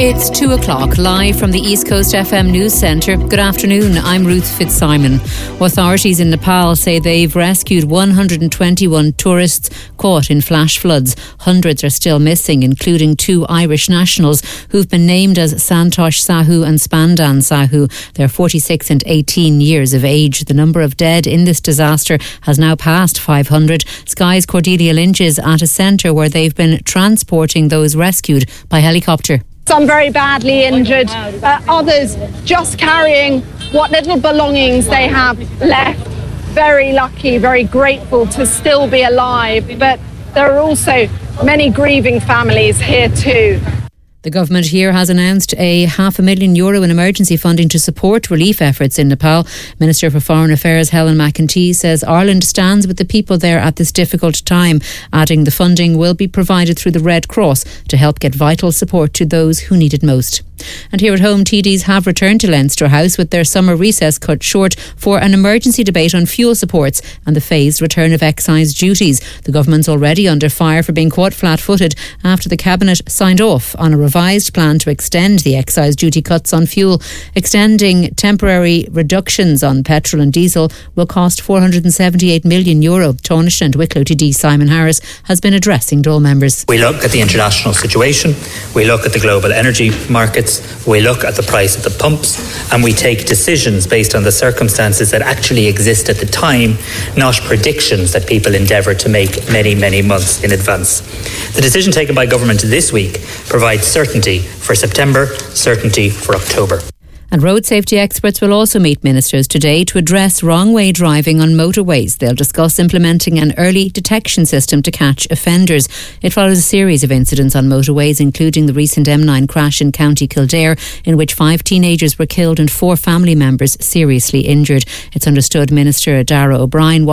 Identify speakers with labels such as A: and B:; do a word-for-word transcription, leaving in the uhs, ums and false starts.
A: It's two o'clock, live from the East Coast F M News Centre. Good afternoon, I'm Ruth Fitzsimon. Authorities in Nepal say they've rescued one hundred twenty-one tourists caught in flash floods. Hundreds are still missing, including two Irish nationals who've been named as Santosh Sahu and Spandan Sahu. They're forty-six and eighteen years of age. The number of dead in this disaster has now passed five hundred. Sky's Cordelia Lynch is at a centre where they've been transporting those rescued by helicopter.
B: Some very badly injured, uh, others just carrying what little belongings they have left. Very lucky, very grateful to still be alive, but there are also many grieving families here too.
A: The government here has announced a half a million euro in emergency funding to support relief efforts in Nepal. Minister for Foreign Affairs Helen McEntee says Ireland stands with the people there at this difficult time, adding the funding will be provided through the Red Cross to help get vital support to those who need it most. And here at home, T Ds have returned to Leinster House with their summer recess cut short for an emergency debate on fuel supports and the phased return of excise duties. The government's already under fire for being caught flat-footed after the Cabinet signed off on a revised plan to extend the excise duty cuts on fuel. Extending temporary reductions on petrol and diesel will cost four hundred seventy-eight million euro. Taoiseach and Wicklow T D Simon Harris has been addressing Dáil members.
C: We look at the international situation, we look at the global energy markets, we look at the price at the pumps, and we take decisions based on the circumstances that actually exist at the time, not predictions that people endeavour to make many, many months in advance. The decision taken by government this week provides certainty for September, certainty for October.
A: And road safety experts will also meet ministers today to address wrong-way driving on motorways. They'll discuss implementing an early detection system to catch offenders. It follows a series of incidents on motorways, including the recent M nine crash in County Kildare, in which five teenagers were killed and four family members seriously injured. It's understood Minister Dara O'Brien